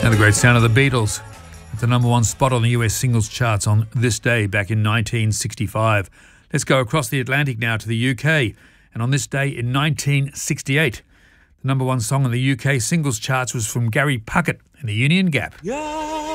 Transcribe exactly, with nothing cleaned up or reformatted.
And the great sound of the Beatles at the number one spot on the U S singles charts on this day back in nineteen sixty-five. Let's go across the Atlantic now to the U K. And on this day in nineteen sixty-eight, the number one song on the U K singles charts was from Gary Puckett and the Union Gap. Yeah.